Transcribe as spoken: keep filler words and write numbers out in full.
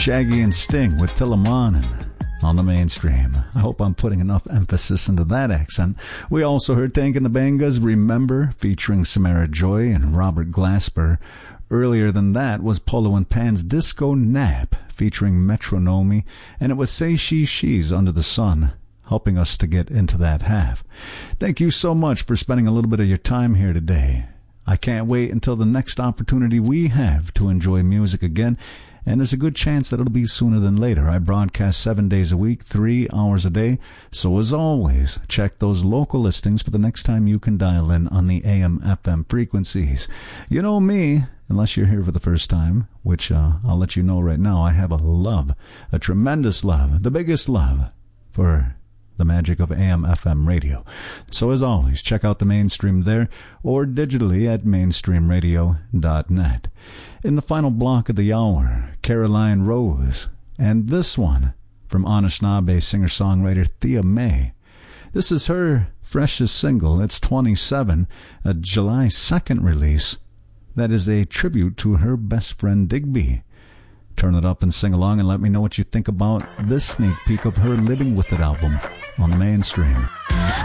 Shaggy and Sting with Tillamanen on the Mainstream. I hope I'm putting enough emphasis into that accent. We also heard Tank and the Bangas, Remember, featuring Samara Joy and Robert Glasper. Earlier than that was Polo and Pan's Disco Nap, featuring Metronomy, and it was Say She She's Under the Sun, helping us to get into that half. Thank you so much for spending a little bit of your time here today. I can't wait until the next opportunity we have to enjoy music again, and there's a good chance that it'll be sooner than later. I broadcast seven days a week, three hours a day, so as always, check those local listings for the next time you can dial in on the A M F M frequencies. You know me, unless you're here for the first time, which uh, I'll let you know right now, I have a love, a tremendous love, the biggest love for the magic of A M F M radio. So as always, check out the Mainstream there or digitally at mainstream radio dot net. In the final block of the hour, Caroline Rose, and this one from Anishinaabe singer-songwriter Thea May. This is her freshest single. It's twenty-seven, a July second release that is a tribute to her best friend Digby. Turn it up and sing along and let me know what you think about this sneak peek of her Living With It album on the Mainstream.